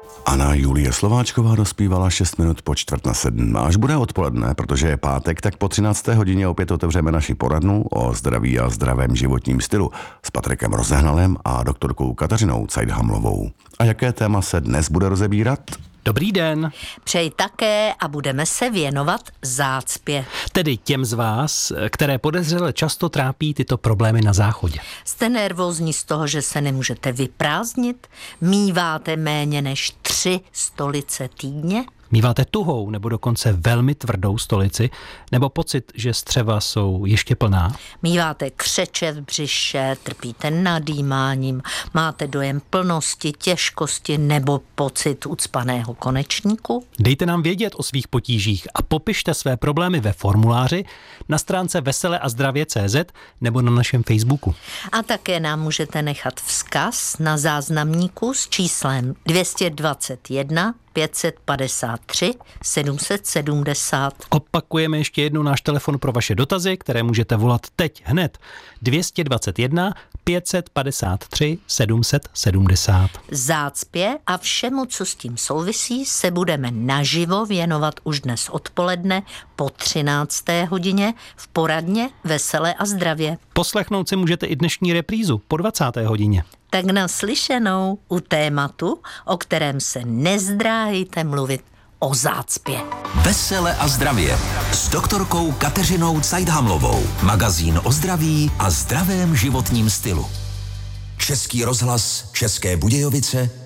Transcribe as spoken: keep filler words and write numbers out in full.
Anna Julie Slováčková dospívala šest minut po čtvrt na sedm. Až bude odpoledne, protože je pátek, tak po třinácté hodině opět otevřeme naši poradnu o zdraví a zdravém životním stylu s Patrikem Rozehnalem a doktorkou Kateřinou Cajdhamlovou. A jaké téma se dnes bude rozebírat? Dobrý den. Přeji také a budeme se věnovat zácpě. Tedy těm z vás, které podezřele často trápí tyto problémy na záchodě. Jste nervózní z toho, že se nemůžete vyprázdnit? Míváte méně než tři stolice týdně? Míváte tuhou nebo dokonce velmi tvrdou stolici, nebo pocit, že střeva jsou ještě plná? Míváte křeče v břiše, trpíte nadýmáním, máte dojem plnosti, těžkosti nebo pocit ucpaného konečníku? Dejte nám vědět o svých potížích a popište své problémy ve formuláři na stránce vesele a zdravě tečka cé zet nebo na našem Facebooku. A také nám můžete nechat vzkaz na záznamníku s číslem dvě stě dvacet jedna pět set padesát tři sedm set sedmdesát. Opakujeme ještě jednou náš telefon pro vaše dotazy, které můžete volat teď hned. dvě stě dvacet jedna pět set padesát tři sedm set sedmdesát. Zácpě a všemu, co s tím souvisí, se budeme naživo věnovat už dnes odpoledne po třinácté hodině v poradně Veselé a zdravě. Poslechnout si můžete i dnešní reprízu po dvacáté hodině. Tak naslyšenou u tématu, o kterém se nezdráhejte mluvit, o zácpě. Vesele a zdravě s doktorkou Kateřinou Cajdhamlovou. Magazín o zdraví a zdravém životním stylu. Český rozhlas, České Budějovice,